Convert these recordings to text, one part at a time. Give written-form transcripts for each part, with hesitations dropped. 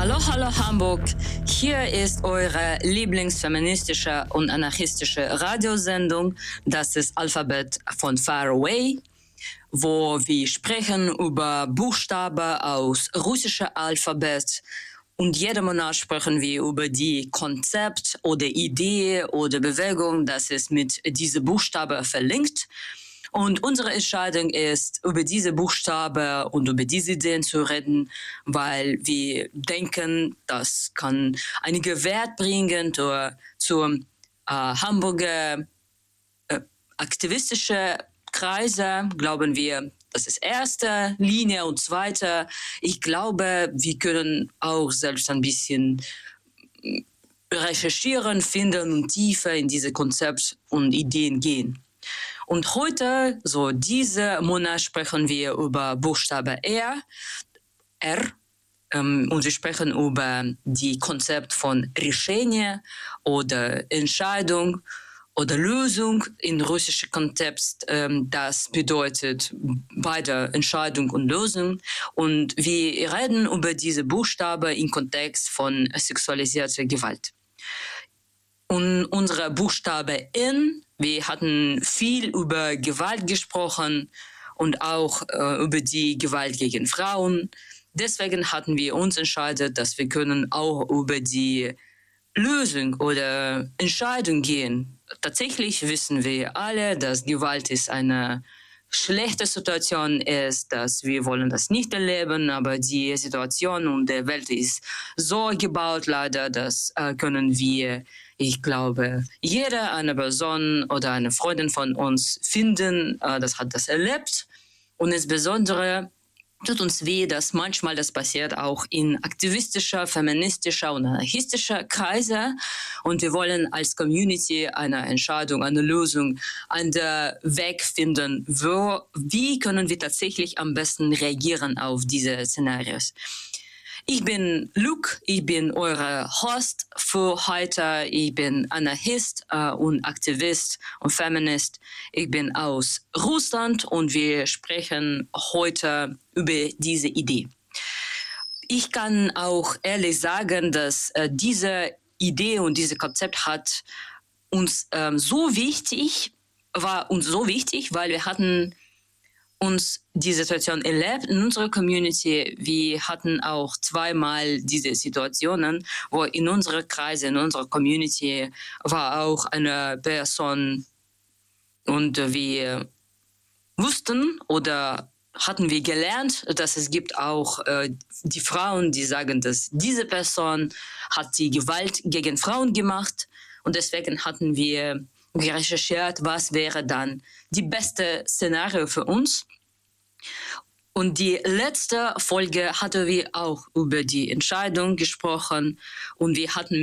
Hallo, hallo Hamburg. Hier ist eure lieblingsfeministische und anarchistische Radiosendung. Das ist Alphabet von Far Away, wo wir sprechen über Buchstaben aus russischem Alphabet. Und jeden Monat sprechen wir über die Konzept oder Idee oder Bewegung, das ist mit diesen Buchstaben verlinkt. Und unsere Entscheidung ist, über diese Buchstaben und über diese Ideen zu reden, weil wir denken, das kann einige Wert bringen zur Hamburger aktivistische Kreise, glauben wir. Das ist erste Linie und zweite. Ich glaube, wir können auch selbst ein bisschen recherchieren, finden und tiefer in diese Konzepte und Ideen gehen. Und heute, so diese Monat, sprechen wir über Buchstabe R. Und wir sprechen über die Konzept von Решение oder Entscheidung oder Lösung in russischem Kontext. Das bedeutet beide Entscheidung und Lösung. Und wir reden über diese Buchstaben im Kontext von sexualisierter Gewalt. Und unsere Buchstabe N, wir hatten viel über Gewalt gesprochen und auch über die Gewalt gegen Frauen. Deswegen hatten wir uns entschieden, dass wir können auch über die Lösung oder Entscheidung gehen. Tatsächlich wissen wir alle, dass Gewalt ist eine schlechte Situation ist, dass wir wollen das nicht erleben, aber die Situation und der Welt ist so gebaut leider, dass können wir, ich glaube, jede eine Person oder eine Freundin von uns finden, das hat das erlebt. Und insbesondere tut uns weh, dass manchmal das passiert auch in aktivistischer, feministischer und anarchistischer Kreise. Und wir wollen als Community eine Entscheidung, eine Lösung, einen Weg finden, wie können wir tatsächlich am besten reagieren auf diese Szenarios. Ich bin Luke, ich bin eure Host für heute. Ich bin Anarchist und Aktivist und Feminist. Ich bin aus Russland und wir sprechen heute über diese Idee. Ich kann auch ehrlich sagen, dass diese Idee und dieses Konzept hat uns war uns so wichtig, weil wir hatten uns die Situation erlebt in unserer Community. Wir hatten auch zweimal diese Situationen, wo in unserer Kreise, in unserer Community war auch eine Person und wir wussten oder hatten wir gelernt, dass es gibt auch die Frauen, die sagen, dass diese Person hat die Gewalt gegen Frauen gemacht und deswegen hatten wir recherchiert, was wäre dann die beste Szenario für uns. Und die letzte Folge hatten wir auch über die Entscheidung gesprochen und wir hatten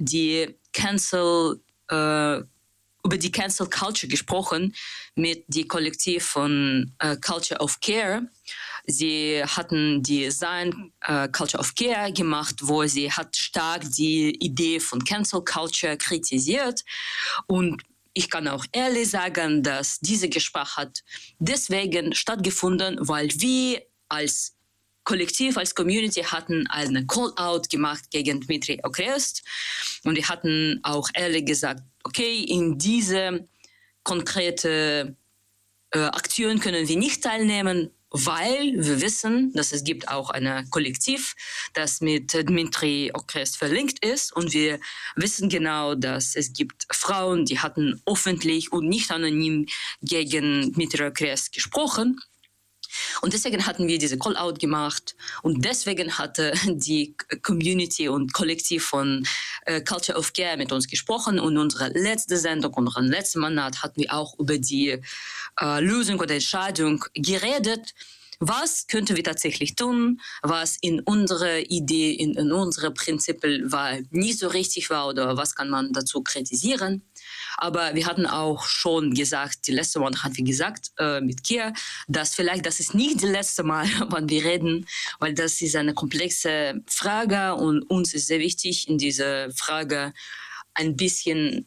über die Cancel Culture gesprochen mit dem Kollektiv von Culture of Care. Sie hatten die Design Culture of Care gemacht, wo sie hat stark die Idee von Cancel Culture kritisiert. Und ich kann auch ehrlich sagen, dass diese Gespräch hat deswegen stattgefunden, weil wir als Kollektiv, als Community hatten eine Call-out gemacht gegen Dmitri Okrest. Und wir hatten auch ehrlich gesagt, okay, in diese konkrete Aktion können wir nicht teilnehmen, weil wir wissen, dass es gibt auch ein Kollektiv, das mit Dmitri Okrest verlinkt ist. Und wir wissen genau, dass es gibt Frauen, die hatten öffentlich und nicht anonym gegen Dmitri Okrest gesprochen. Und deswegen hatten wir diese Call-out gemacht und deswegen hatte die Community und Kollektiv von Culture of Care mit uns gesprochen und unsere letzte Sendung, unseren letzten Monat hatten wir auch über die Lösung oder Entscheidung geredet. Was könnten wir tatsächlich tun, was in unserer Idee, in unsere Prinzipien war, nicht so richtig war oder was kann man dazu kritisieren. Aber wir hatten auch schon gesagt, die letzte Mal hatten wir gesagt mit Kia, dass vielleicht das ist nicht das letzte Mal, wann wir reden, weil das ist eine komplexe Frage und uns ist sehr wichtig, in dieser Frage ein bisschen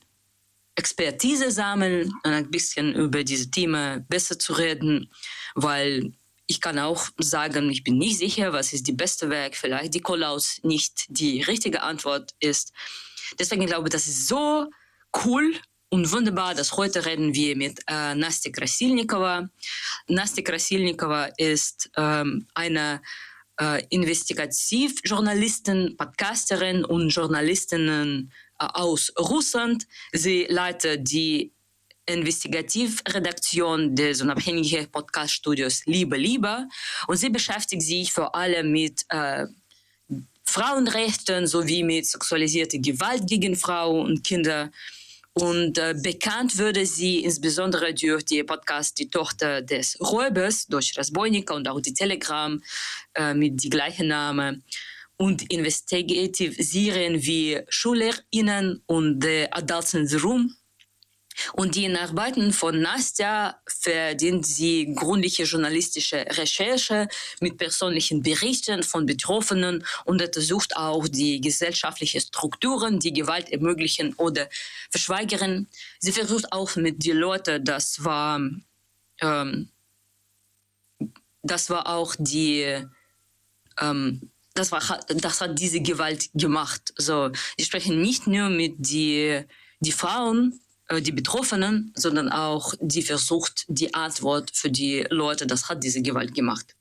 Expertise sammeln und ein bisschen über diese Themen besser zu reden, weil ich kann auch sagen, ich bin nicht sicher, was ist die beste Weg. Vielleicht die Callouts nicht die richtige Antwort ist. Deswegen glaube ich, das ist so cool und wunderbar, dass heute reden wir mit Nastya Krasilnikova. Nastya Krasilnikova ist eine Investigativjournalistin, Podcasterin und Journalistin aus Russland. Sie leitet die Investigativredaktion des unabhängigen Podcaststudios Liebe. Und sie beschäftigt sich vor allem mit Frauenrechten sowie mit sexualisierter Gewalt gegen Frauen und Kinder. Und bekannt wurde sie insbesondere durch die Podcast Die Tochter des Räubers, durch Rasbojnika und auch die Telegram mit die gleichen Namen. Und Investigative-Serien wie SchülerInnen und The Adults in the Room. Und die Arbeiten von Nastya verdient sie gründliche journalistische Recherche mit persönlichen Berichten von Betroffenen und untersucht auch die gesellschaftlichen Strukturen, die Gewalt ermöglichen oder verschweigern. Sie versucht auch mit den Leuten, das war auch die das hat diese Gewalt gemacht. So, sie sprechen nicht nur mit die Frauen, die Betroffenen, sondern auch die versucht, die Antwort für die Leute, das hat diese Gewalt gemacht.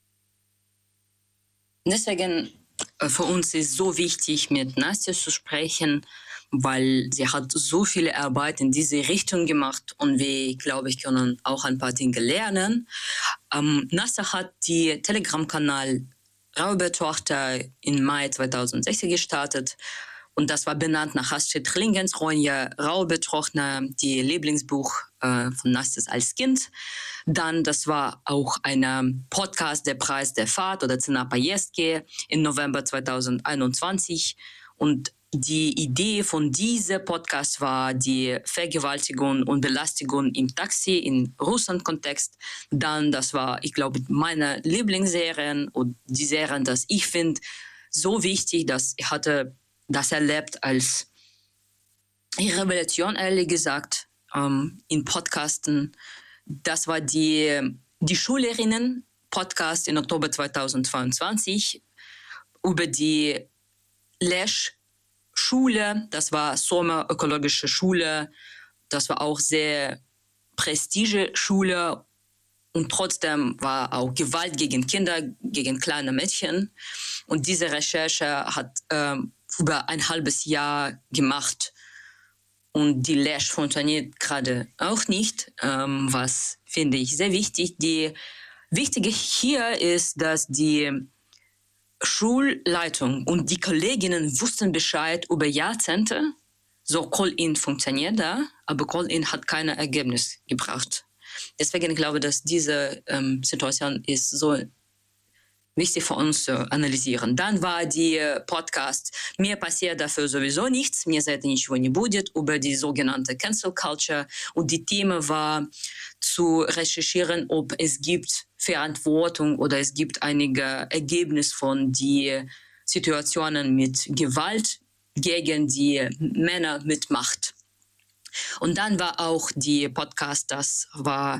Deswegen für uns ist so wichtig, mit Nastya zu sprechen, weil sie hat so viele Arbeit in diese Richtung gemacht und wir, glaube ich, können auch ein paar Dinge lernen. Nastya hat die Telegram-Kanal Räubertochter im Mai 2016 gestartet. Und das war benannt nach Astrid Lindgrens Ronja Räubertochter, die Lieblingsbuch von Nastya als Kind. Dann, das war auch ein Podcast, der Preis der Fahrt oder Cena Поездки im November 2021. Und die Idee von diesem Podcast war die Vergewaltigung und Belästigung im Taxi im Russland-Kontext. Dann, das war, ich glaube, meine Lieblingsserien und die Serien, das ich finde so wichtig, dass ich hatte das erlebt als Revelation, ehrlich gesagt, in Podcasten. Das war die Schülerinnen-Podcast im Oktober 2022 über die Lesch-Schule. Das war Sommerökologische Schule. Das war auch sehr prestige Schule. Und trotzdem war auch Gewalt gegen Kinder, gegen kleine Mädchen. Und diese Recherche hat über ein halbes Jahr gemacht. Und die Lesch funktioniert gerade auch nicht, was finde ich sehr wichtig. Die Wichtige hier ist, dass die Schulleitung und die Kolleginnen wussten Bescheid über Jahrzehnte. So Call-In funktioniert da, aber Call-In hat kein Ergebnis gebracht. Deswegen glaube ich, dass diese Situation ist so wichtig für uns zu analysieren. Dann war die Podcast «Mir passiert dafür sowieso nichts, mir за это ничего не будет» über die sogenannte Cancel Culture. Und die Thema war zu recherchieren, ob es gibt Verantwortung oder es gibt einige Ergebnisse von die Situationen mit Gewalt gegen die Männer mit Macht. Und dann war auch die Podcast, das war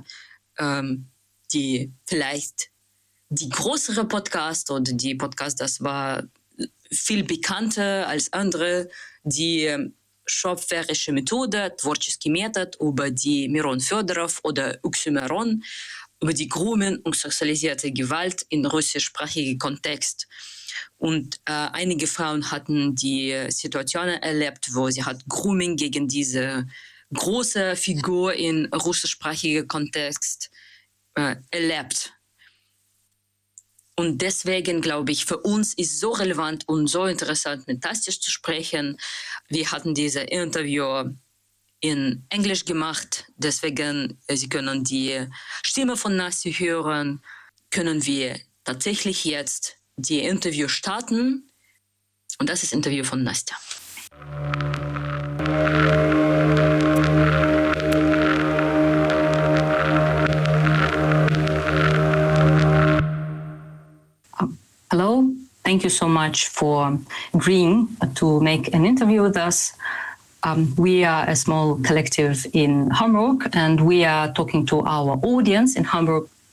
die größere Podcast oder die Podcast, das war viel bekannter als andere, die schöpferische Methode, творческий метод, über die Miron Fedorov oder Oxymoron, über die Grooming und sexualisierte Gewalt in russischsprachigen Kontext. Und einige Frauen hatten die Situationen erlebt, wo sie hat Grooming gegen diese große Figur in russischsprachigen Kontext erlebt. Und deswegen glaube ich, für uns ist so relevant und so interessant, mit Nastya zu sprechen. Wir hatten dieses Interview in Englisch gemacht, deswegen, Sie können die Stimme von Nastya hören, können wir tatsächlich jetzt die Interview starten. Und das ist das Interview von Nastya. Hello, thank you so much for agreeing to make an interview with us. We are a small collective in Hamburg, and we are talking to our audience in Hamburg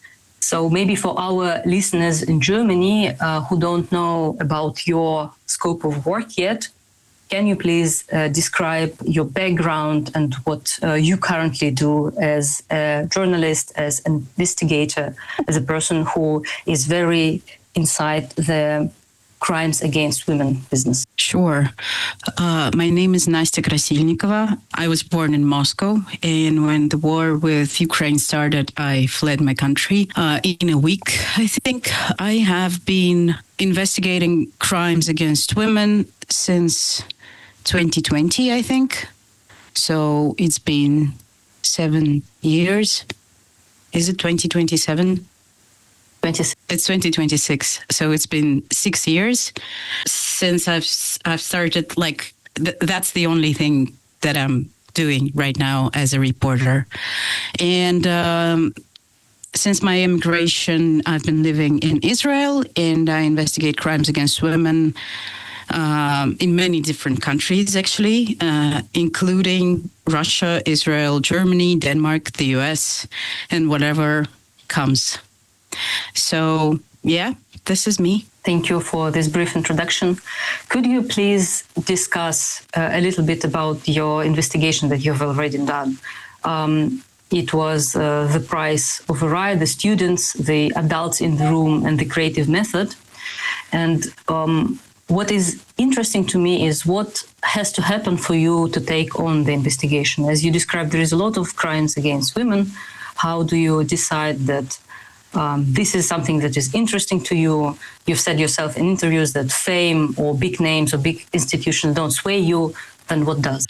So maybe for our listeners in Germany who don't know about your scope of work yet, can you please describe your background and what you currently do as a journalist, as an investigator, as a person who is very inside the crimes against women business? Sure. My name is Nastya Krasilnikova. I was born in Moscow, and when the war with Ukraine started, I fled my country. In a week, I think, I have been investigating crimes against women since 2020, I think. So it's been 7 years. Is it 2027? It's 2026. So it's been 6 years since I've started. Like that's the only thing that I'm doing right now as a reporter. And since my immigration, I've been living in Israel, and I investigate crimes against women in many different countries, actually, including Russia, Israel, Germany, Denmark, the US, and whatever comes. So, yeah, this is me. Thank you for this brief introduction. Could you please discuss a little bit about your investigation that you've already done? It was the price of a riot, the students, the adults in the room, and the creative method. And what is interesting to me is what has to happen for you to take on the investigation. As you described, there is a lot of crimes against women. How do you decide that this is something that is interesting to you? You've said yourself in interviews that fame or big names or big institutions don't sway you. Then what does?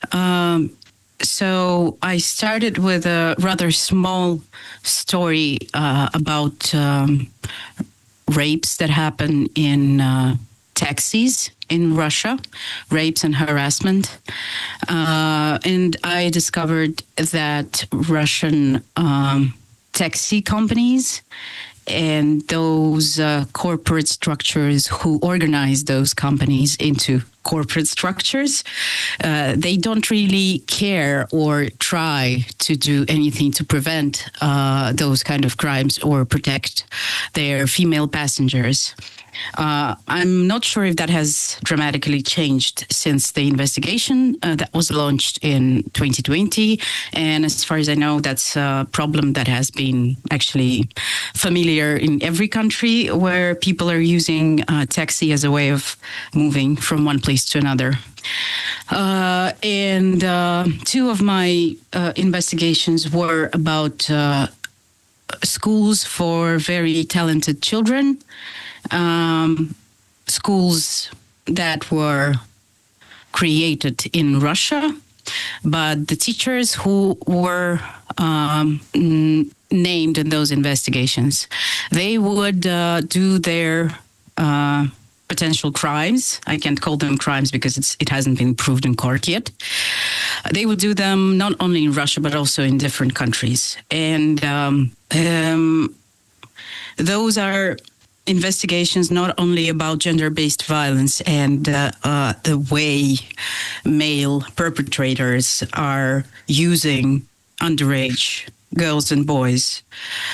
So I started with a rather small story about rapes that happen in taxis in Russia, rapes and harassment. And I discovered that Russian taxi companies and those corporate structures who organize those companies into corporate structures, they don't really care or try to do anything to prevent those kind of crimes or protect their female passengers. I'm not sure if that has dramatically changed since the investigation that was launched in 2020. And as far as I know, that's a problem that has been actually familiar in every country where people are using taxi as a way of moving from one place to another. And two of my investigations were about schools for very talented children. Schools that were created in Russia, but the teachers who were named in those investigations, they would do their potential crimes. I can't call them crimes because it hasn't been proved in court yet. They would do them not only in Russia, but also in different countries. And those are investigations not only about gender-based violence and the way male perpetrators are using underage girls and boys,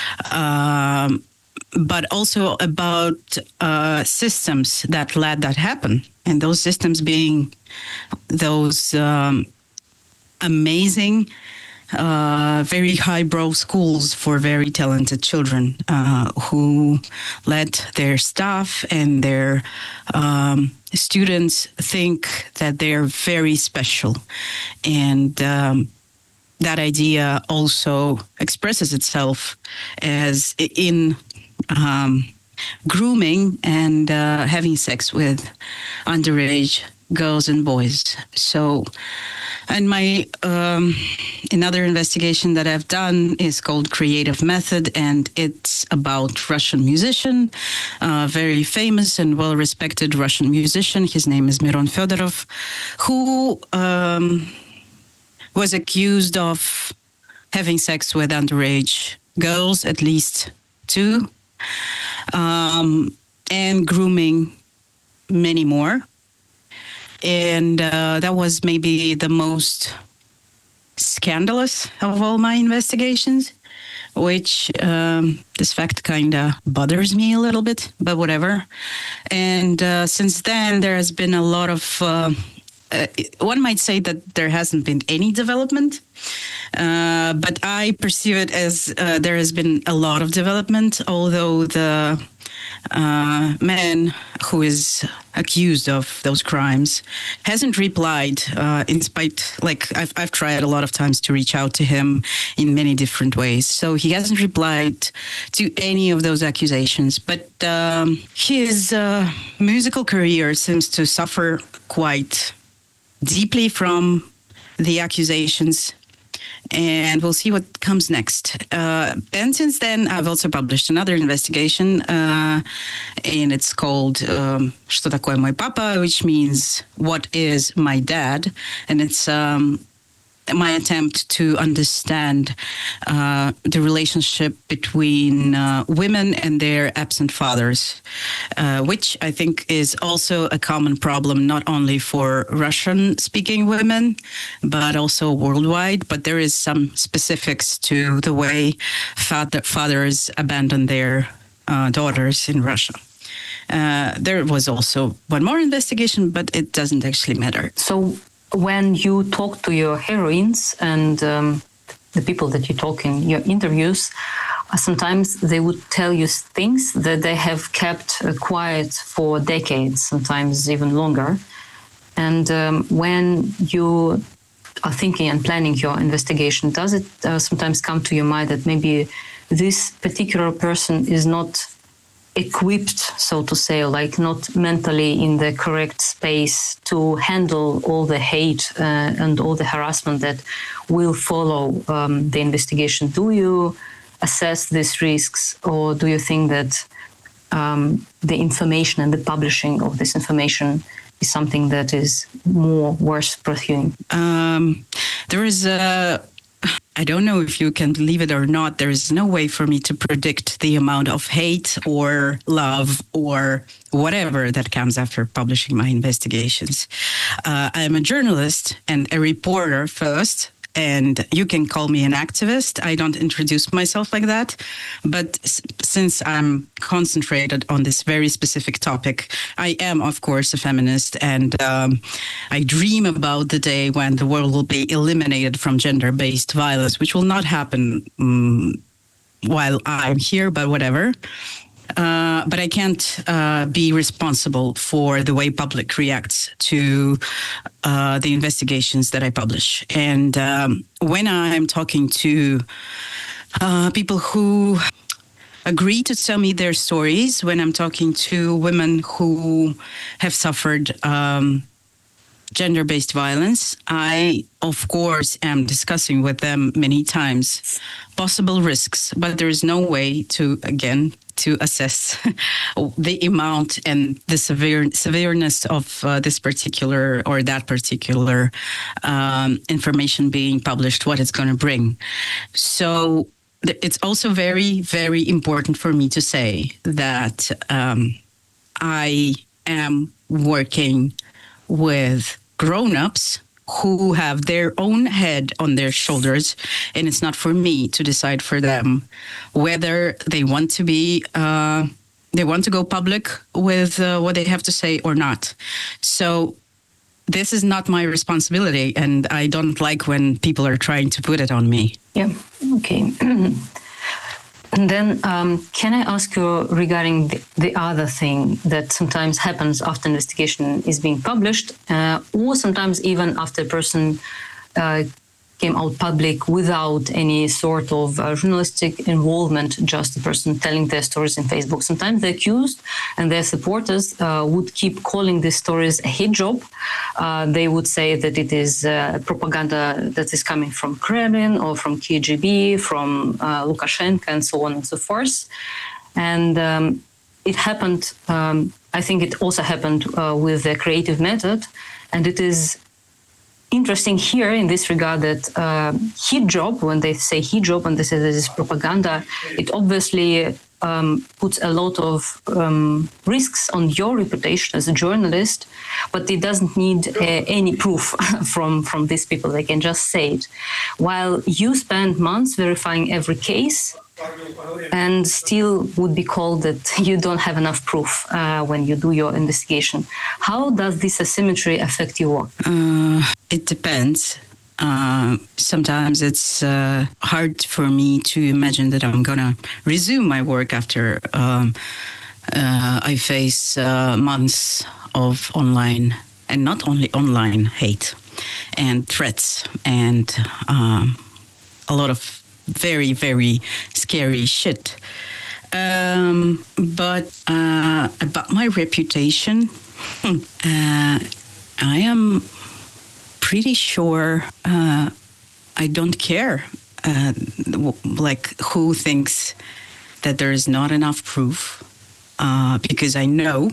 but also about systems that let that happen. And those systems being those amazing, very highbrow schools for very talented children who let their staff and their students think that they're very special. And that idea also expresses itself as in grooming and having sex with underage girls and boys. So, and my another investigation that I've done is called Creative Method, and it's about Russian musician, very famous and well-respected Russian musician. His name is Miron Fedorov, who was accused of having sex with underage girls, at least 2, and grooming many more. And that was maybe the most scandalous of all my investigations, which this fact kind of bothers me a little bit, but whatever. And since then, there has been a lot of, one might say that there hasn't been any development, but I perceive it as there has been a lot of development, although the man who is accused of those crimes hasn't replied, in spite, like I've tried a lot of times to reach out to him in many different ways. So he hasn't replied to any of those accusations, but his musical career seems to suffer quite deeply from the accusations. And we'll see what comes next. And since then, I've also published another investigation, and it's called "Что такое мой папа," which means "What is my dad?" And it's my attempt to understand the relationship between women and their absent fathers, which I think is also a common problem, not only for Russian-speaking women, but also worldwide. But there is some specifics to the way fathers abandon their daughters in Russia. There was also one more investigation, but it doesn't actually matter. So when you talk to your heroines and the people that you talk in your interviews, sometimes they would tell you things that they have kept quiet for decades, sometimes even longer. And when you are thinking and planning your investigation, does it sometimes come to your mind that maybe this particular person is not equipped, so to say, like not mentally in the correct space to handle all the hate and all the harassment that will follow the investigation? Do you assess these risks, or do you think that the information and the publishing of this information is something that is more worth pursuing? There is I don't know if you can believe it or not, there is no way for me to predict the amount of hate or love or whatever that comes after publishing my investigations. I am a journalist and a reporter first, and you can call me an activist. I don't introduce myself like that. But since I'm concentrated on this very specific topic, I am, of course, a feminist. And I dream about the day when the world will be eliminated from gender-based violence, which will not happen while I'm here, but whatever. But I can't be responsible for the way public reacts to the investigations that I publish. And when I'm talking to people who agree to tell me their stories, when I'm talking to women who have suffered gender-based violence, I, of course, am discussing with them many times possible risks, but there is no way to assess the amount and the severeness of this particular or that particular information being published, what it's going to bring. So it's also very, very important for me to say that I am working with grown-ups who have their own head on their shoulders, and it's not for me to decide for them whether they want to be they want to go public with what they have to say or not. So this is not my responsibility, and I don't like when people are trying to put it on me. Yeah, okay. And then can I ask you regarding the other thing that sometimes happens after investigation is being published, or sometimes even after a person came out public without any sort of journalistic involvement, just a person telling their stories in Facebook. Sometimes the accused and their supporters would keep calling these stories a hate job. They would say that it is propaganda that is coming from Kremlin or from KGB, from Lukashenko, and so on and so forth. And it happened, I think it also happened with the Creative Method, and it is interesting here in this regard that hijab, when they say hijab and they say this is propaganda, it obviously puts a lot of risks on your reputation as a journalist, but it doesn't need any proof from these people. They can just say it. While you spend months verifying every case and still would be called that you don't have enough proof when you do your investigation. How does this asymmetry affect your work? It depends. Sometimes it's hard for me to imagine that I'm going to resume my work after I face months of online, and not only online, hate and threats and a lot of very, very scary shit. But about my reputation, I am pretty sure I don't care. Like, who thinks that there is not enough proof? Because I know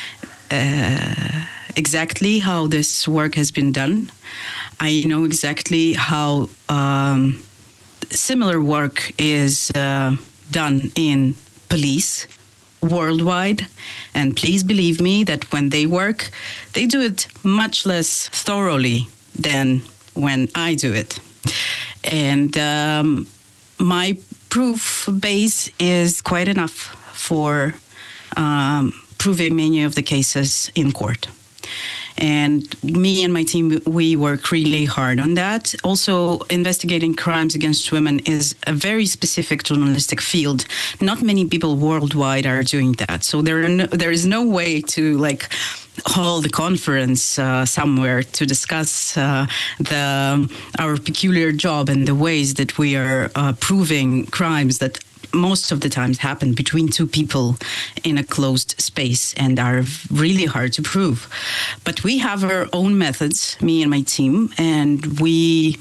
exactly how this work has been done. I know exactly how similar work is done in police worldwide. And please believe me that when they work, they do it much less thoroughly than when I do it. And my proof base is quite enough for proving many of the cases in court. And me and my team, we work really hard on that. Also, investigating crimes against women is a very specific journalistic field. Not many people worldwide are doing that. So there is no way to hold a conference somewhere to discuss our peculiar job and the ways that we are proving crimes that most of the times happen between two people in a closed space and are really hard to prove. But we have our own methods, me and my team, and we,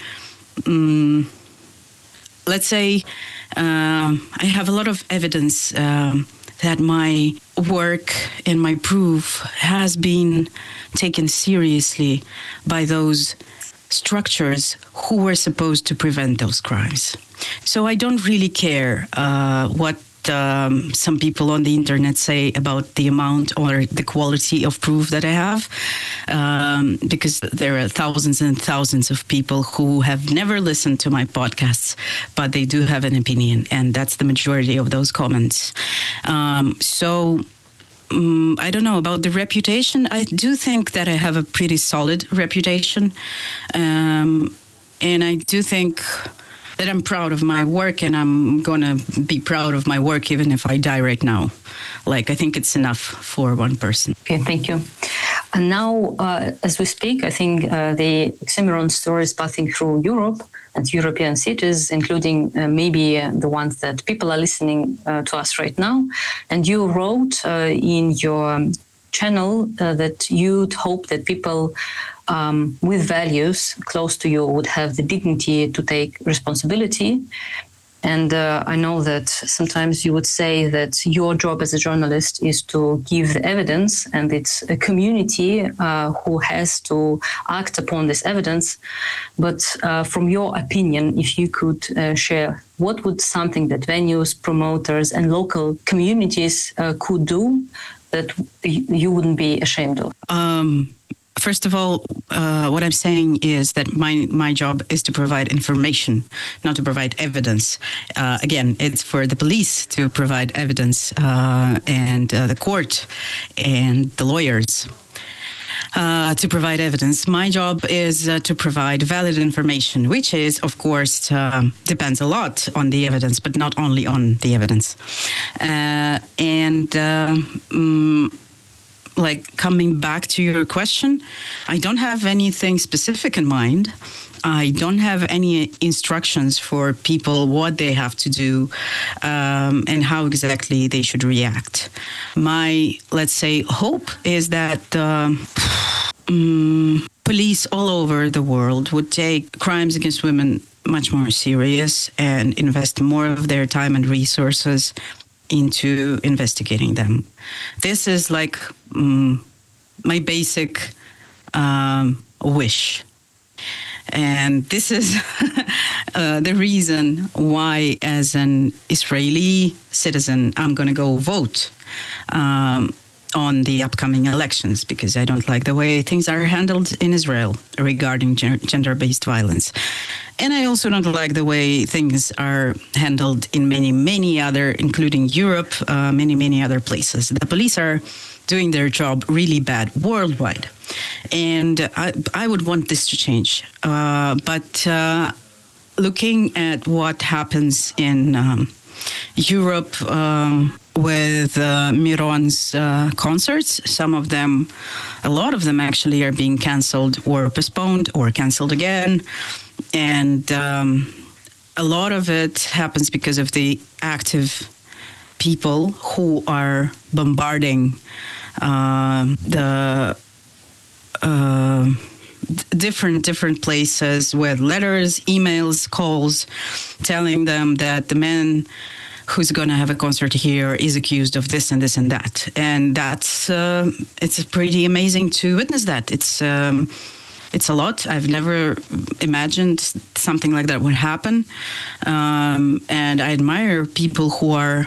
let's say, I have a lot of evidence that my work and my proof has been taken seriously by those structures who were supposed to prevent those crimes. So I don't really care what some people on the internet say about the amount or the quality of proof that I have, because there are thousands and thousands of people who have never listened to my podcasts, but they do have an opinion, and that's the majority of those comments. I don't know about the reputation. I do think that I have a pretty solid reputation. And I do think that I'm proud of my work, and I'm going to be proud of my work even if I die right now. I think it's enough for one person. Okay, thank you. And now, as we speak, I think the Oxymoron story is passing through Europe and European cities, including maybe the ones that people are listening to us right now. And you wrote in your channel that you'd hope that people with values close to you would have the dignity to take responsibility. And I know that sometimes you would say that your job as a journalist is to give the evidence, and it's a community who has to act upon this evidence. But from your opinion, if you could share, what would something that venues, promoters, and local communities could do that you wouldn't be ashamed of? First of all, what I'm saying is that my job is to provide information, not to provide evidence. Again, it's for the police to provide evidence and the court and the lawyers to provide evidence. My job is to provide valid information, which is, of course, depends a lot on the evidence, but not only on the evidence. Coming back to your question, I don't have anything specific in mind. I don't have any instructions for people what they have to do and how exactly they should react. My, let's say, hope is that police all over the world would take crimes against women much more serious and invest more of their time and resources into investigating them. This is my basic wish. And this is the reason why, as an Israeli citizen, I'm going to go vote on the upcoming elections, because I don't like the way things are handled in Israel regarding gender-based violence. And I also don't like the way things are handled in many other, including Europe, many other places. The police are doing their job really bad worldwide. And I would want this to change. But looking at what happens in Europe with Miron's concerts, a lot of them actually are being cancelled or postponed or cancelled again. And a lot of it happens because of the active people who are bombarding the different places with letters, emails, calls, telling them that the man who's going to have a concert here is accused of this and this and that. And that's it's pretty amazing to witness that. It's a lot. I've never imagined something like that would happen. And I admire people who are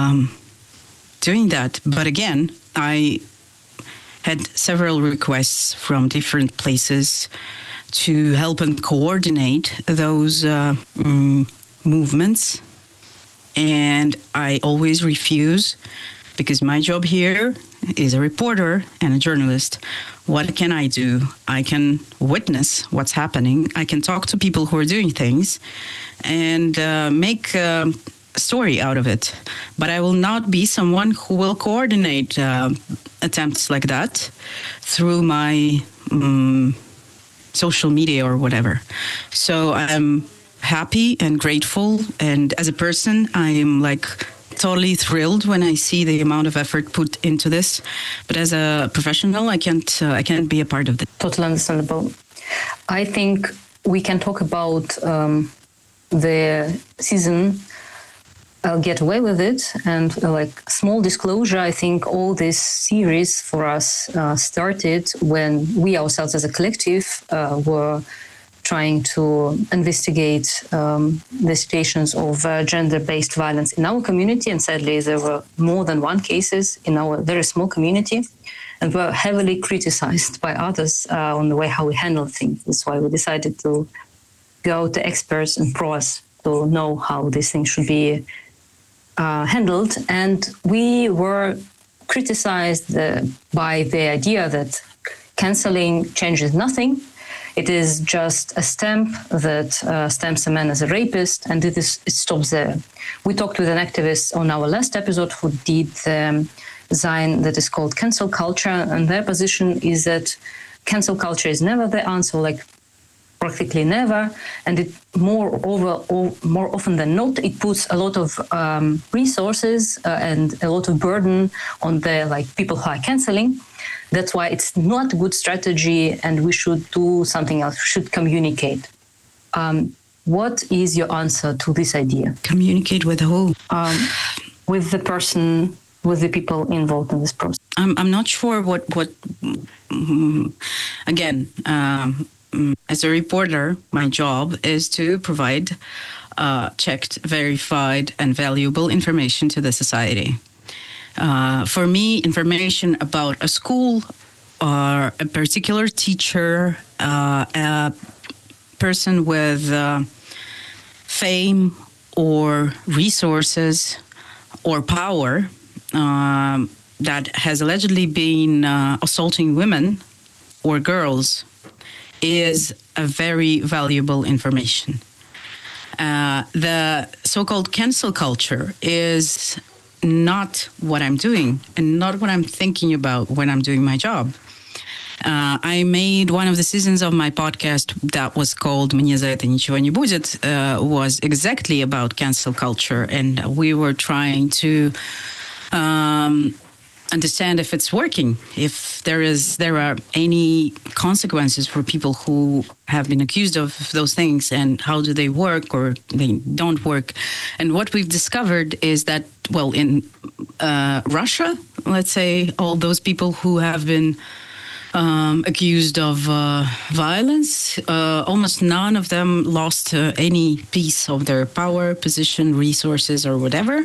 doing that. But again, I had several requests from different places to help and coordinate those movements. And I always refuse, because my job here is a reporter and a journalist. What can I do? I can witness what's happening. I can talk to people who are doing things and make a story out of it. But I will not be someone who will coordinate attempts like that through my social media or whatever. So I'm happy and grateful. And as a person, I am totally thrilled when I see the amount of effort put into this. But as a professional, I can't be a part of it. Totally understandable. I think we can talk about the season. I'll get away with it. And small disclosure, I think all this series for us started when we ourselves as a collective were trying to investigate the situations of gender-based violence in our community. And sadly, there were more than one cases in our very small community, and were heavily criticized by others on the way how we handle things. That's why we decided to go to experts and pros to know how these things should be handled. And we were criticized by the idea that canceling changes nothing. It is just a stamp that stamps a man as a rapist, and it stops there. We talked with an activist on our last episode who did the design that is called cancel culture, and their position is that cancel culture is never the answer, practically never, and it more often than not, it puts a lot of resources and a lot of burden on the people who are canceling. That's why it's not a good strategy, and we should do something else. We should communicate. What is your answer to this idea? Communicate with who? With the person, with the people involved in this process. I'm not sure what again, as a reporter, my job is to provide checked, verified, and valuable information to the society. For me, information about a school or a particular teacher, a person with fame or resources or power that has allegedly been assaulting women or girls is a very valuable information. The so-called cancel culture is not what I'm doing and not what I'm thinking about when I'm doing my job. I made one of the seasons of my podcast that was called «Мне за это ничего не будет», was exactly about cancel culture, and we were trying to understand if it's working, if there are any consequences for people who have been accused of those things, and how do they work or they don't work. And what we've discovered is that, in Russia, let's say, all those people who have been accused of violence. Almost none of them lost any piece of their power, position, resources, or whatever.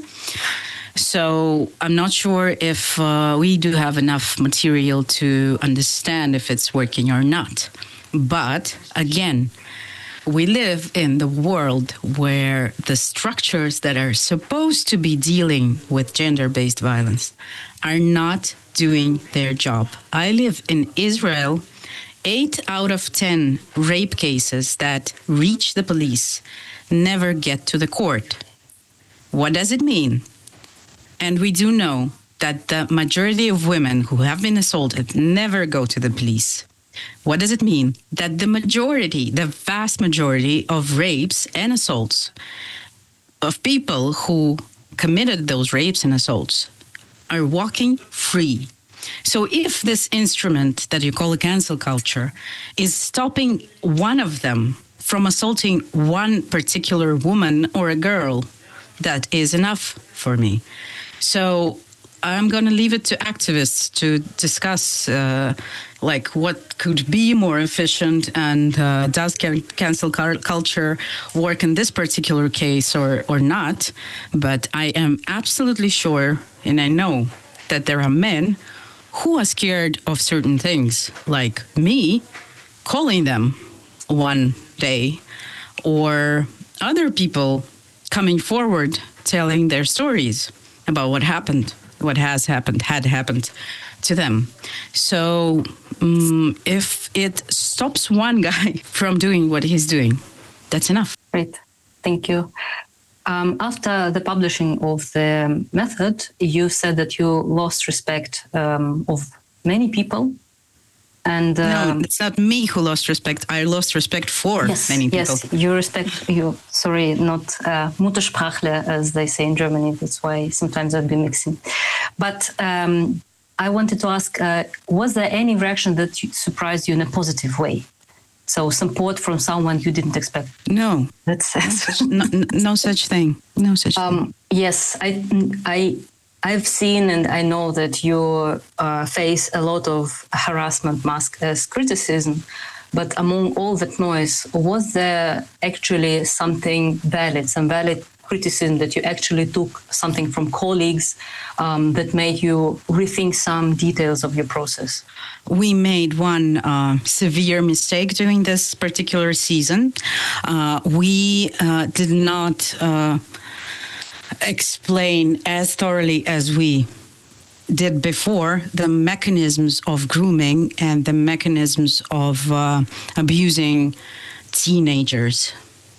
So I'm not sure if we do have enough material to understand if it's working or not. But again, we live in the world where the structures that are supposed to be dealing with gender-based violence are not doing their job. I live in Israel. 8 out of 10 rape cases that reach the police never get to the court. What does it mean? And we do know that the majority of women who have been assaulted never go to the police. What does it mean? That the vast majority of rapes and assaults of people who committed those rapes and assaults are walking free. So if this instrument that you call a cancel culture is stopping one of them from assaulting one particular woman or a girl, that is enough for me. So I'm going to leave it to activists to discuss what could be more efficient and does cancel culture work in this particular case or not. But I am absolutely sure, and I know that there are men who are scared of certain things, like me calling them one day, or other people coming forward telling their stories about what happened, what had happened to them. So if it stops one guy from doing what he's doing, that's enough. Great. Thank you. After the publishing of the method, you said that you lost respect of many people. And no, it's not me who lost respect. I lost respect for many people. Yes, you respect you. Sorry, not Muttersprachler, as they say in Germany. That's why sometimes I'd be mixing. But I wanted to ask, was there any reaction that surprised you in a positive way? So support from someone you didn't expect? No. No such thing. No such thing. Yes, I've seen and I know that you face a lot of harassment masked as criticism, but among all that noise, was there actually something valid, some valid criticism that you actually took something from colleagues that made you rethink some details of your process? We made one severe mistake during this particular season. We did not explain as thoroughly as we did before the mechanisms of grooming and the mechanisms of abusing teenagers.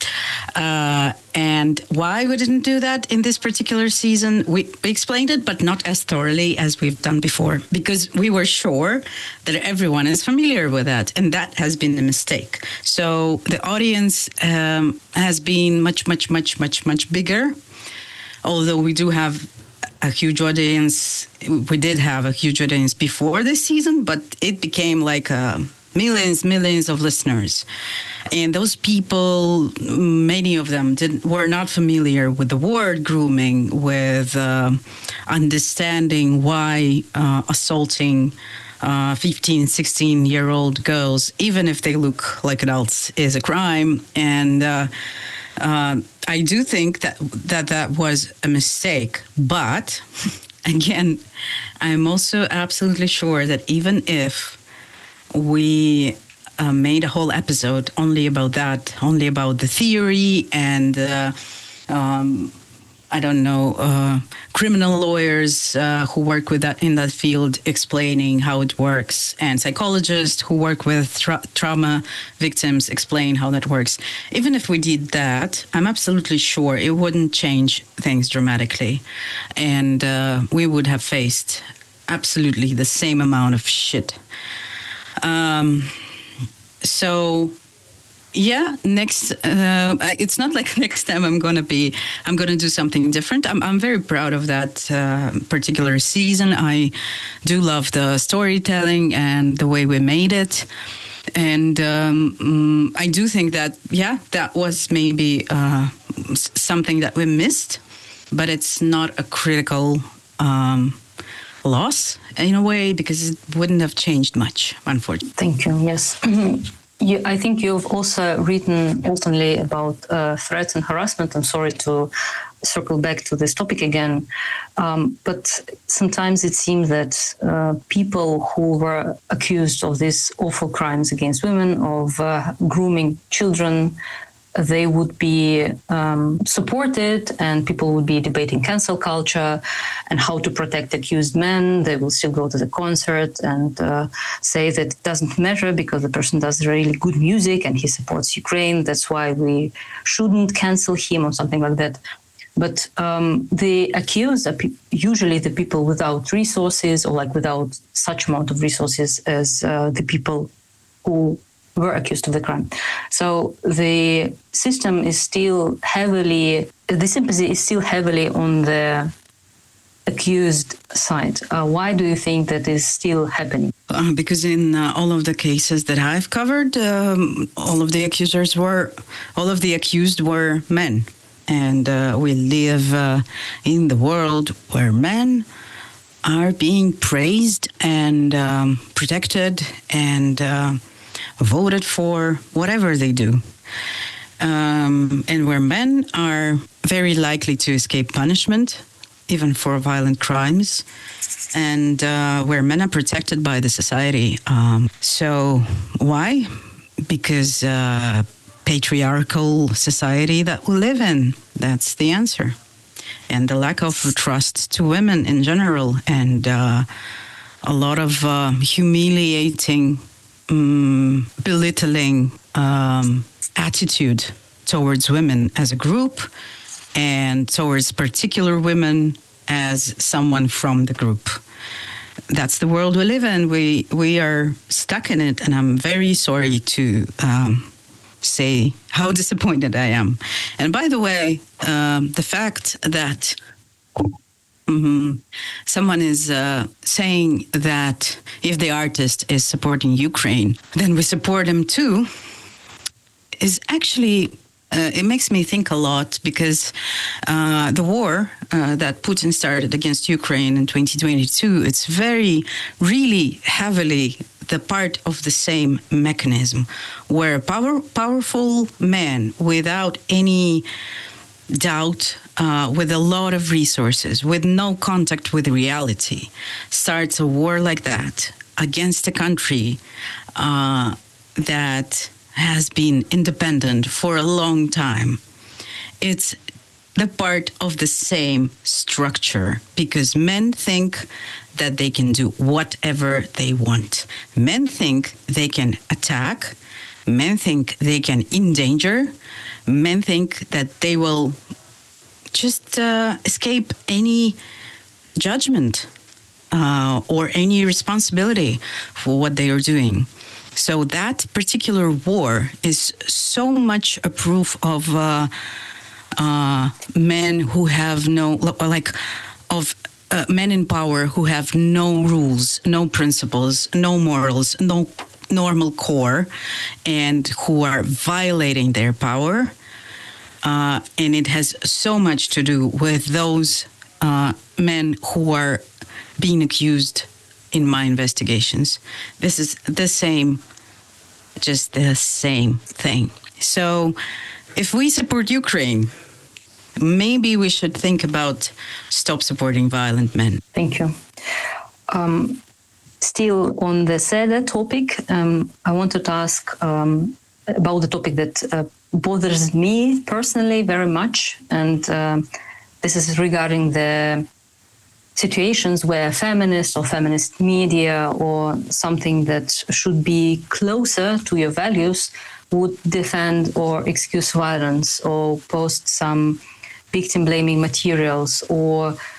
And why we didn't do that in this particular season, we explained it, but not as thoroughly as we've done before, because we were sure that everyone is familiar with that, and that has been the mistake. So the audience has been much bigger, although we do have a huge audience. We did have a huge audience before this season, but it became like millions of listeners. And those people, many of them were not familiar with the word grooming, with understanding why assaulting 15, 16-year-old girls, even if they look like adults, is a crime. And I do think that was a mistake. But again, I'm also absolutely sure that even if we made a whole episode only about that, only about the theory and criminal lawyers who work with that in that field explaining how it works, and psychologists who work with trauma victims explain how that works. Even if we did that, I'm absolutely sure it wouldn't change things dramatically, and we would have faced absolutely the same amount of shit. So yeah, next it's not like next time I'm gonna do something different. I'm very proud of that particular season. I do love the storytelling and the way we made it, and I do think that that was maybe something that we missed, but it's not a critical loss in a way, because it wouldn't have changed much, unfortunately. Thank you. Yes. I think you've also written openly about threats and harassment. I'm sorry to circle back to this topic again, but sometimes it seems that people who were accused of these awful crimes against women, of grooming children, they would be supported, and people would be debating cancel culture and how to protect accused men. They will still go to the concert and say that it doesn't matter because the person does really good music and he supports Ukraine. That's why we shouldn't cancel him or something like that. But the accused are usually the people without resources, or like without such amount of resources as the people who were accused of the crime. So the system is still heavily, the sympathy is still heavily on the accused side. Why do you think that is still happening? Because in all of the cases that I've covered, all of the accused were men. And we live in the world where men are being praised and protected and voted for whatever they do. And where men are very likely to escape punishment, even for violent crimes, and where men are protected by the society. So why? Because patriarchal society that we live in, that's the answer. And the lack of trust to women in general, and a lot of humiliating, belittling attitude towards women as a group, and towards particular women as someone from the group. That's the world we live in. We are stuck in it, and I'm very sorry to say how disappointed I am. And by the way, the fact that someone is saying that if the artist is supporting Ukraine, then we support him too, is actually, it makes me think a lot, because the war that Putin started against Ukraine in 2022, it's really heavily the part of the same mechanism, where powerful men without any doubt, with a lot of resources, with no contact with reality, starts a war like that against a country that has been independent for a long time. It's the part of the same structure, because men think that they can do whatever they want. Men think they can attack. Men think they can endanger. Men think that they will just escape any judgment or any responsibility for what they are doing. So that particular war is so much a proof of men who have men in power who have no rules, no principles, no morals, no normal core, and who are violating their power. And it has so much to do with those men who are being accused in my investigations. This is just the same thing. So if we support Ukraine, maybe we should think about stop supporting violent men. Thank you. Still on the sadder topic, I wanted to ask about the topic that bothers me personally very much, and this is regarding the situations where feminists or feminist media or something that should be closer to your values would defend or excuse violence or post some victim-blaming materials or